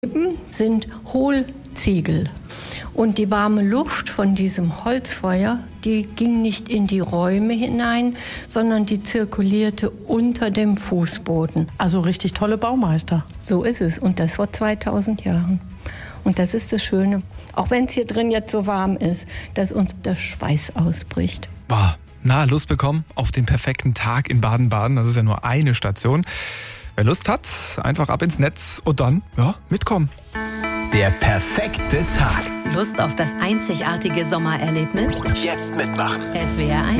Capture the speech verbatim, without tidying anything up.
Sind Hohlziegel. Und die warme Luft von diesem Holzfeuer, die ging nicht in die Räume hinein, sondern die zirkulierte unter dem Fußboden. Also richtig tolle Baumeister. So ist es. Und das vor zweitausend Jahren. Und das ist das Schöne. Auch wenn es hier drin jetzt so warm ist, dass uns der Schweiß ausbricht. Boah, na, Lust bekommen auf den perfekten Tag in Baden-Baden. Das ist ja nur eine Station. Wer Lust hat, einfach ab ins Netz und dann, ja, mitkommen. Der perfekte Tag. Lust auf das einzigartige Sommererlebnis? Jetzt mitmachen. S W R eins